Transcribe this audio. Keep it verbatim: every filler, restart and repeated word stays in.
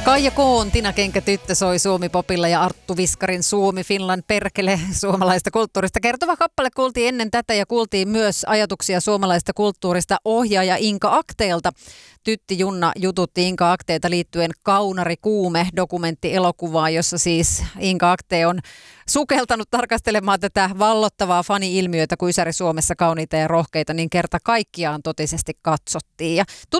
Kaija Koon Tina Kenkä tyttö soi Suomi-popilla ja Arttu Viskarin Suomi Finland perkele suomalaista kulttuurista. Kertova kappale kuultiin ennen tätä ja kuultiin myös ajatuksia suomalaista kulttuurista ohjaaja Inka Akteelta. Tytti Junna jututti Inka Akteelta liittyen Kaunari Kuume -dokumenttielokuvaan, jossa siis Inka Akte on sukeltanut tarkastelemaan tätä vallottavaa fani-ilmiötä, kun Ysäri Suomessa kauniita ja rohkeita, niin kerta kaikkiaan totisesti katsottiin. Ja